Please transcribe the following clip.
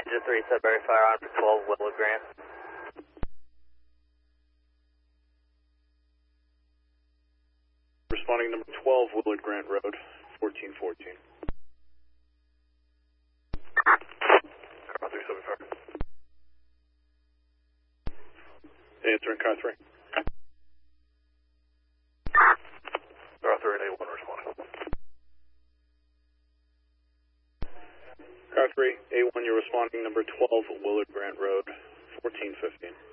Engine 3, Sudbury Fire on for 12 Willow Grant. Responding number 12 Willard Grant Road, 1414. Car 3, Sudbury Fire. Answering car 3. Car 3 and A1 responding. Car 3, A1, you're responding number 12 Willard Grant Road, 1415.